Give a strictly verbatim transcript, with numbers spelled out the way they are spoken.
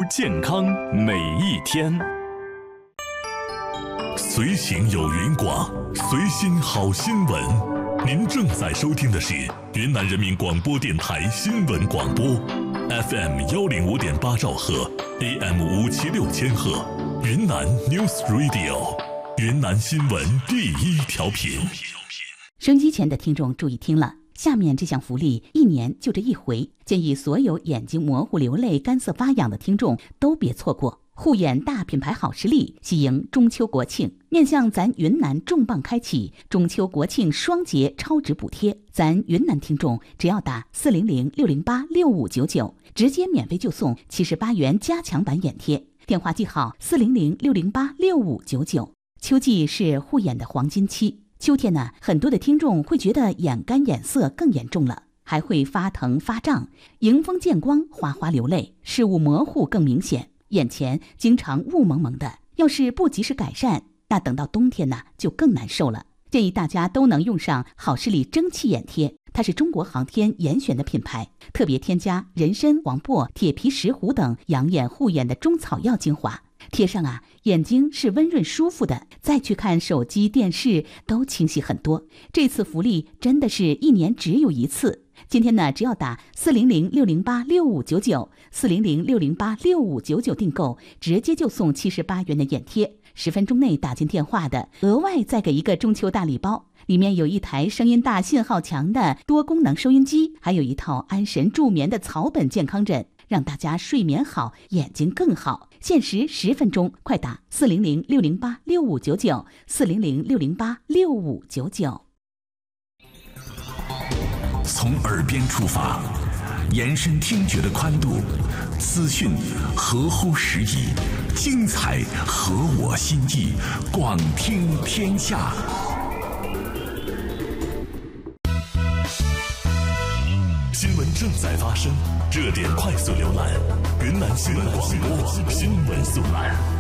健康每一天。随行有云广，随心好新闻。您正在收听的是云南人民广播电台新闻广播 ，F M 幺零五点八兆赫 ，A M 五七六千赫，云南 News Radio， 云南新闻第一调频。 收音机前的听众注意听了，下面这项福利一年就这一回，建议所有眼睛模糊、流泪、干涩发痒的听众都别错过。护眼大品牌好视力喜迎中秋国庆，面向咱云南重磅开启中秋国庆双节超值补贴，咱云南听众只要打四零零六零八六五九九，直接免费就送七十八元加强版眼贴，电话记好四零零六零八六五九九。秋季是护眼的黄金期，秋天呢，很多的听众会觉得眼干眼涩更严重了，还会发疼发胀，迎风见光，哗哗流泪，视物模糊更明显，眼前经常雾蒙蒙的，要是不及时改善，那等到冬天呢就更难受了。建议大家都能用上好视力蒸汽眼贴，它是中国航天严选的品牌，特别添加人参、黄柏、铁皮石斛等养眼护眼的中草药精华，贴上啊，眼睛是温润舒服的，再去看手机电视都清晰很多。这次福利真的是一年只有一次，今天呢，只要打四零零六零八六五九九，四零零六零八六五九九订购，直接就送七十八元的眼贴，十分钟内打进电话的，额外再给一个中秋大礼包，里面有一台声音大、信号强的多功能收音机，还有一套安神助眠的草本健康枕，让大家睡眠好，眼睛更好。限时十分钟，快打四零零六零八六五九九，四零零六零八六五九九。 从耳边出发，延伸听觉的宽度，资讯合乎时宜，精彩合我心意，广听天下。 新闻正在发生，热点快速浏览，云南新闻广播新闻速览。